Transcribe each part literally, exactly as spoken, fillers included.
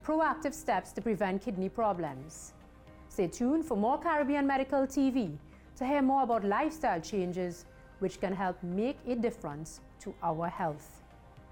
proactive steps to prevent kidney problems. Stay tuned for more Caribbean Medical T V to hear more about lifestyle changes which can help make a difference to our health.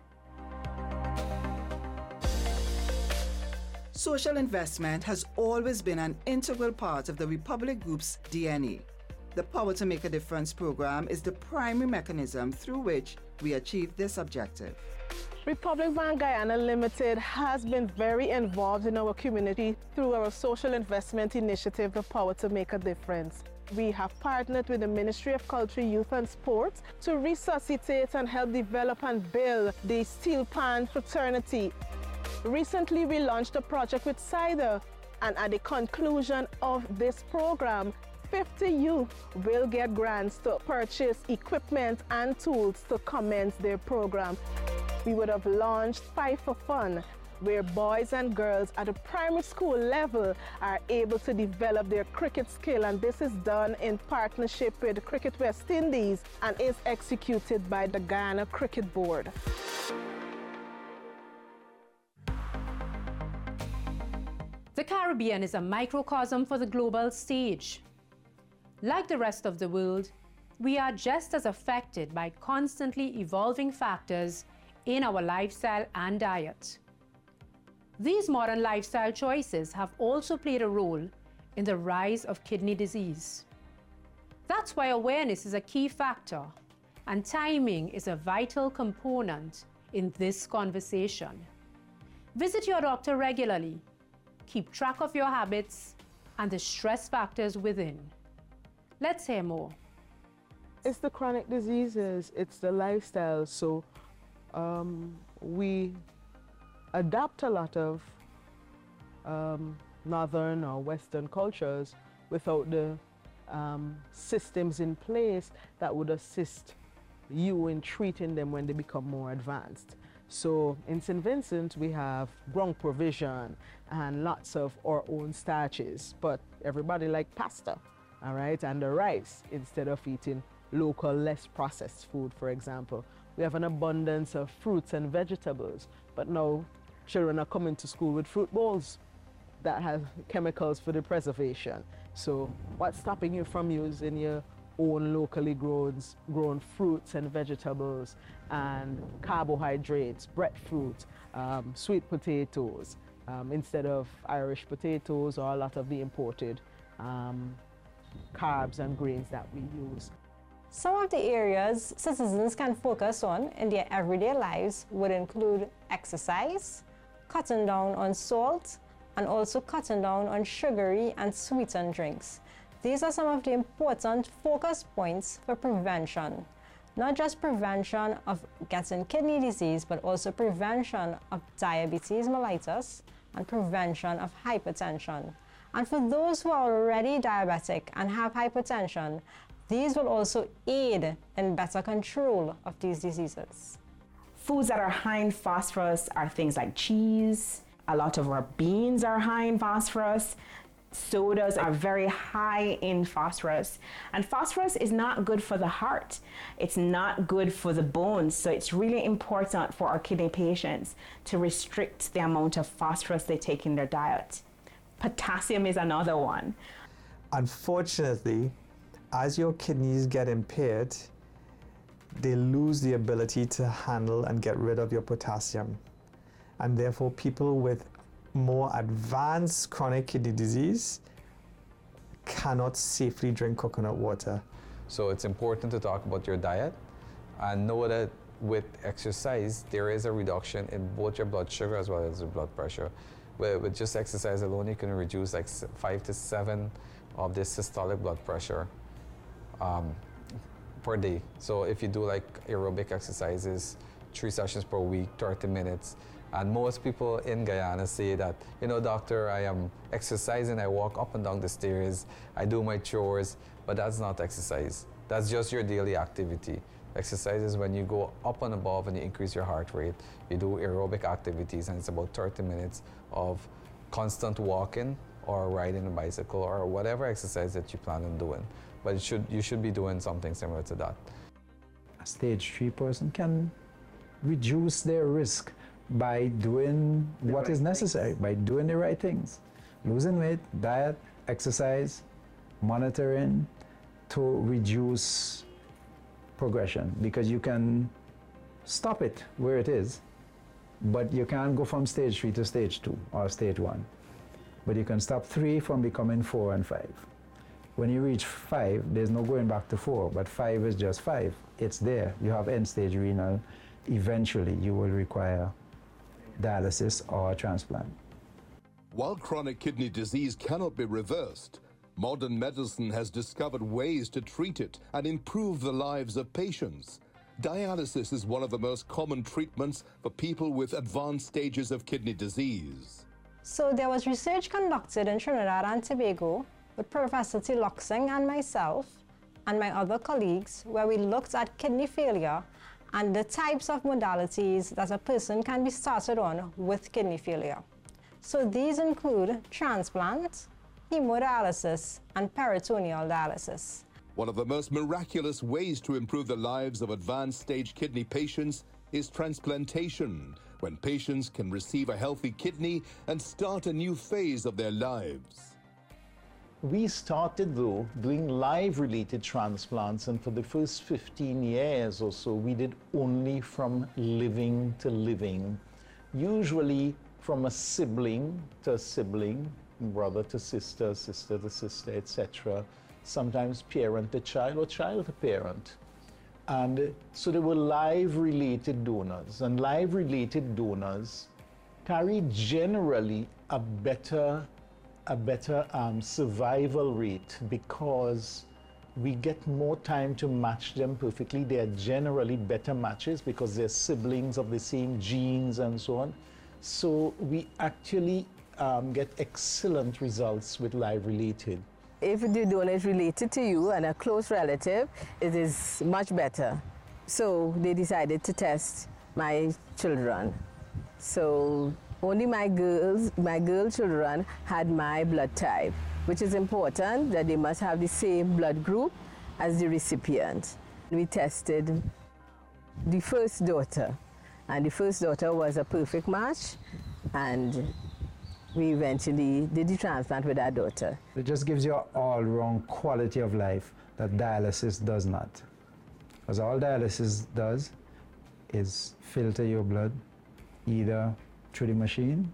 Social investment has always been an integral part of the Republic Group's D N A. The Power to Make a Difference program is the primary mechanism through which we achieve this objective. Republic Bank Guyana Limited has been very involved in our community through our social investment initiative, The Power to Make a Difference. We have partnered with the Ministry of Culture, Youth and Sports to resuscitate and help develop and build the Steel Pan fraternity. Recently, we launched a project with Cider, and at the conclusion of this program, fifty youth will get grants to purchase equipment and tools to commence their program. We would have launched Five for Fun, where boys and girls at the primary school level are able to develop their cricket skill, and this is done in partnership with Cricket West Indies and is executed by the Guyana Cricket Board. The Caribbean is a microcosm for the global stage. Like the rest of the world, we are just as affected by constantly evolving factors in our lifestyle and diet. These modern lifestyle choices have also played a role in the rise of kidney disease. That's why awareness is a key factor, and timing is a vital component in this conversation. Visit your doctor regularly. Keep track of your habits and the stress factors within. Let's hear more. It's the chronic diseases, it's the lifestyle, so um, we adapt a lot of um, northern or western cultures without the um, systems in place that would assist you in treating them when they become more advanced. So in Saint Vincent, we have bronch provision and lots of our own starches, but everybody like pasta, all right, and the rice instead of eating local, less processed food, for example. We have an abundance of fruits and vegetables, but now children are coming to school with fruit bowls that have chemicals for the preservation. So what's stopping you from using your own locally grown, grown fruits and vegetables and carbohydrates, breadfruit, um, sweet potatoes, um, instead of Irish potatoes or a lot of the imported um, carbs and grains that we use. Some of the areas citizens can focus on in their everyday lives would include exercise, cutting down on salt, and also cutting down on sugary and sweetened drinks. These are some of the important focus points for prevention. Not just prevention of getting kidney disease, but also prevention of diabetes mellitus and prevention of hypertension. And for those who are already diabetic and have hypertension, these will also aid in better control of these diseases. Foods that are high in phosphorus are things like cheese. A lot of our beans are high in phosphorus. Sodas are very high in phosphorus. And phosphorus is not good for the heart. It's not good for the bones. So it's really important for our kidney patients to restrict the amount of phosphorus they take in their diet. Potassium is another one. Unfortunately, as your kidneys get impaired, they lose the ability to handle and get rid of your potassium. And therefore, people with more advanced chronic kidney disease cannot safely drink coconut water. So it's important to talk about your diet and know that with exercise, there is a reduction in both your blood sugar as well as your blood pressure. With, with just exercise alone, you can reduce like five to seven of this systolic blood pressure um, per day. So if you do like aerobic exercises, three sessions per week, thirty minutes, and most people in Guyana say that, you know, doctor, I am exercising, I walk up and down the stairs, I do my chores, but that's not exercise. That's just your daily activity. Exercise is when you go up and above and you increase your heart rate. You do aerobic activities, and it's about thirty minutes of constant walking or riding a bicycle or whatever exercise that you plan on doing. But it should, you should be doing something similar to that. A stage three person can reduce their risk by doing The what right is necessary, things. by doing the right things. Losing weight, diet, exercise, monitoring to reduce progression, because you can stop it where it is, but you can't go from stage three to stage two or stage one. But you can stop three from becoming four and five. When you reach five, there's no going back to four, but five is just five. It's there. You have end-stage renal. Eventually, you will require dialysis or transplant. While chronic kidney disease cannot be reversed, modern medicine has discovered ways to treat it and improve the lives of patients. Dialysis is one of the most common treatments for people with advanced stages of kidney disease. So there was research conducted in Trinidad and Tobago with Professor Tiloxing and myself and my other colleagues, where we looked at kidney failure and the types of modalities that a person can be started on with kidney failure. So these include transplant, hemodialysis, and peritoneal dialysis. One of the most miraculous ways to improve the lives of advanced stage kidney patients is transplantation, when patients can receive a healthy kidney and start a new phase of their lives. We started, though, doing live-related transplants, and for the first fifteen years or so, we did only from living to living, usually from a sibling to a sibling, brother to sister, sister to sister, et cetera, sometimes parent to child or child to parent. And so there were live-related donors, and live-related donors carry generally a better a better um, survival rate, because we get more time to match them perfectly. They are generally better matches because they're siblings of the same genes and so on. So we actually um, get excellent results with live related. If the donor is related to you and a close relative, it is much better. So they decided to test my children. So only my girls, my girl children had my blood type, which is important that they must have the same blood group as the recipient. We tested the first daughter, and the first daughter was a perfect match, and we eventually did the transplant with our daughter. It just gives you an all-round quality of life that dialysis does not. Because all dialysis does is filter your blood either through the machine,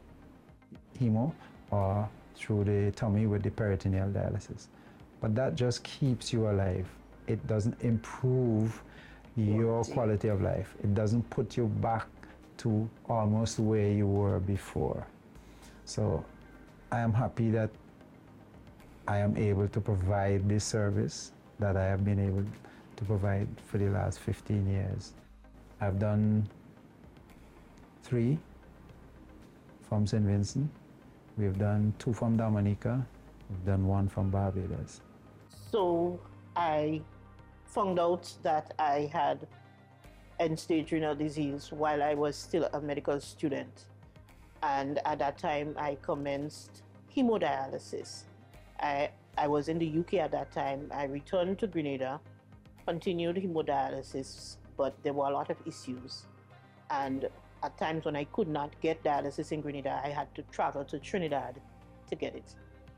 hemo, or through the tummy with the peritoneal dialysis. But that just keeps you alive. It doesn't improve your quality of life. It doesn't put you back to almost where you were before. So I am happy that I am able to provide this service that I have been able to provide for the last fifteen years. I've done three from Saint Vincent. We've done two from Dominica. We've done one from Barbados. So I found out that I had end-stage renal disease while I was still a medical student. And at that time, I commenced hemodialysis. I, I was in the U K at that time. I returned to Grenada, continued hemodialysis, but there were a lot of issues. And at times when I could not get dialysis in Grenada, I had to travel to Trinidad to get it.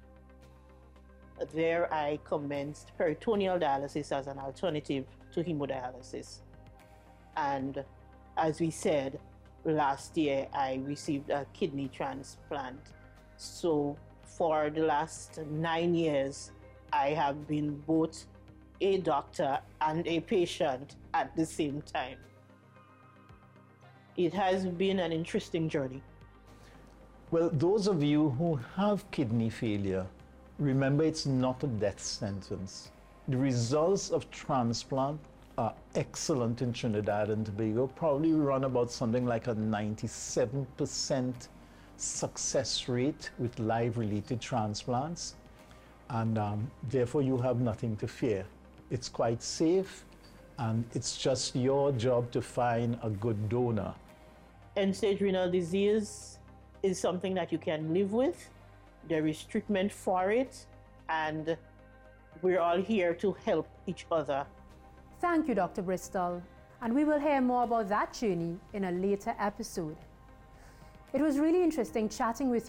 There I commenced peritoneal dialysis as an alternative to hemodialysis. And as we said, last year I received a kidney transplant. So for the last nine years, I have been both a doctor and a patient at the same time. It has been an interesting journey. Well, those of you who have kidney failure, remember it's not a death sentence. The results of transplant are excellent in Trinidad and Tobago, probably run about something like a ninety-seven percent success rate with live-related transplants, and um, therefore you have nothing to fear. It's quite safe, and it's just your job to find a good donor. End-stage renal disease is something that you can live with. There is treatment for it, and we're all here to help each other. Thank you, Doctor Bristol. and we will hear more about that journey in a later episode. It was really interesting chatting with you.